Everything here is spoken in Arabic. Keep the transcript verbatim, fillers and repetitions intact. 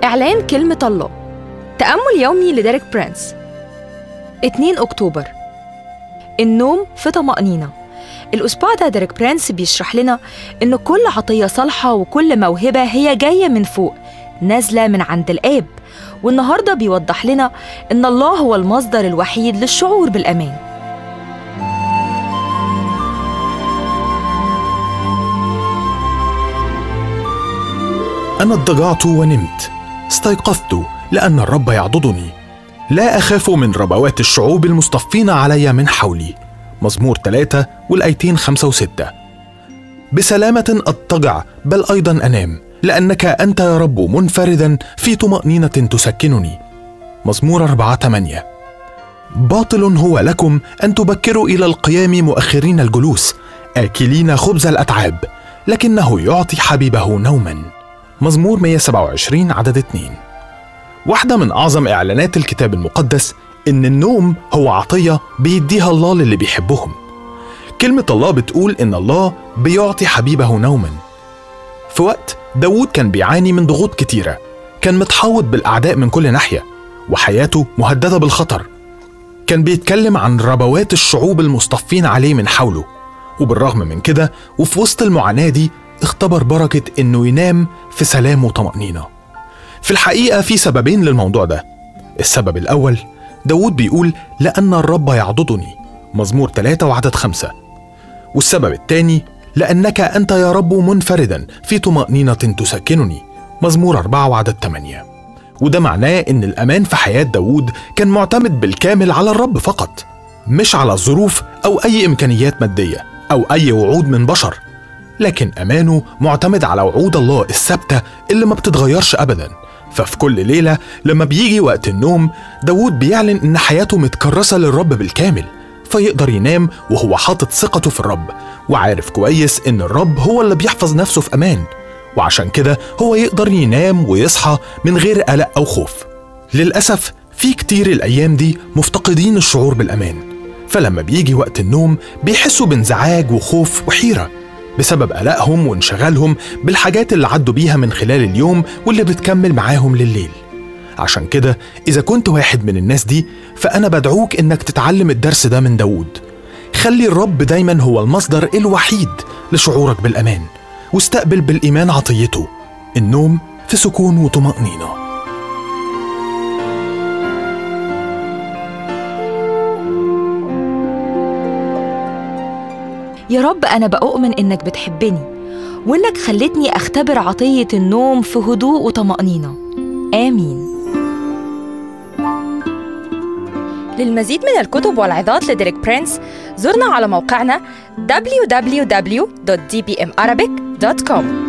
إعلان كلمة الله. تأمل يومي لديريك برينس. اثنين أكتوبر. النوم في طمأنينة. الأسبوع ده ديريك برينس بيشرح لنا إن كل عطية صالحة وكل موهبة هي جاية من فوق، نازلة من عند الآب. والنهاردة بيوضح لنا إن الله هو المصدر الوحيد للشعور بالأمان. أنا اضطجعت ونمت، استيقظت لأن الرب يعضدني. لا أخاف من ربوات الشعوب المصطفين علي من حولي. مزمور ثلاثة والآيتين خمسة وستة. بسلامة أضطجع بل أيضا أنام، لأنك أنت يا رب منفردا في طمأنينة تسكنني. مزمور أربعة ثمانية. باطل هو لكم أن تبكروا إلى القيام مؤخرين الجلوس، آكلين خبز الأتعاب، لكنه يعطي حبيبه نوما. مزمور مئة وسبعة وعشرين عدد اثنين. واحدة من أعظم إعلانات الكتاب المقدس إن النوم هو عطية بيديها الله للي بيحبهم. كلمة الله بتقول إن الله بيعطي حبيبه نوما. في وقت داود كان بيعاني من ضغوط كتيرة، كان متحوط بالأعداء من كل ناحية، وحياته مهددة بالخطر. كان بيتكلم عن ربوات الشعوب المصطفين عليه من حوله، وبالرغم من كده وفي وسط المعاناة دي اختبر بركة إنه ينام في سلام وطمأنينة. في الحقيقة في سببين للموضوع ده. السبب الأول، داود بيقول لأن الرب يعضدني، مزمور ثلاثة وعدد خمسة. والسبب الثاني، لأنك أنت يا رب منفردا في طمأنينة تسكنني، مزمور أربعة وعدد ثمانية. وده معناه إن الأمان في حياة داود كان معتمد بالكامل على الرب فقط، مش على الظروف أو أي إمكانيات مادية أو أي وعود من بشر، لكن أمانه معتمد على وعود الله الثابتة اللي ما بتتغيرش أبدا. ففي كل ليلة لما بيجي وقت النوم، داود بيعلن إن حياته متكرسة للرب بالكامل، فيقدر ينام وهو حاطط ثقته في الرب، وعارف كويس إن الرب هو اللي بيحفظ نفسه في أمان، وعشان كده هو يقدر ينام ويصحى من غير قلق أو خوف. للأسف في كتير الأيام دي مفتقدين الشعور بالأمان، فلما بيجي وقت النوم بيحسوا بانزعاج وخوف وحيرة بسبب قلقهم وانشغالهم بالحاجات اللي عدوا بيها من خلال اليوم واللي بتكمل معاهم لليل. عشان كده إذا كنت واحد من الناس دي، فأنا بدعوك إنك تتعلم الدرس ده من داود. خلي الرب دايما هو المصدر الوحيد لشعورك بالأمان، واستقبل بالإيمان عطيته، النوم في سكون وطمأنينة. يا رب أنا بأؤمن إنك بتحبني، وإنك خلتني أختبر عطية النوم في هدوء وطمأنينة. آمين. للمزيد من الكتب والعظات لديريك برينس زورنا على موقعنا دبليو دبليو دبليو دوت دي بي إم أرابيك دوت كوم.